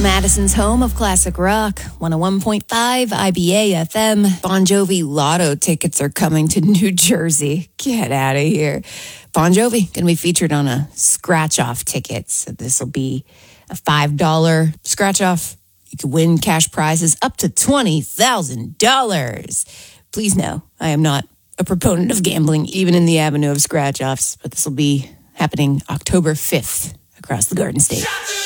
Madison's home of classic rock, 101.5 IBA FM. Bon Jovi Lotto tickets are coming to New Jersey. Get out of here. Bon Jovi going to be featured on a scratch-off ticket. So this will be a $5 scratch-off. You can win cash prizes up to $20,000. Please know, I am not a proponent of gambling, even in the avenue of scratch-offs, but this will be happening October 5th across the Garden State.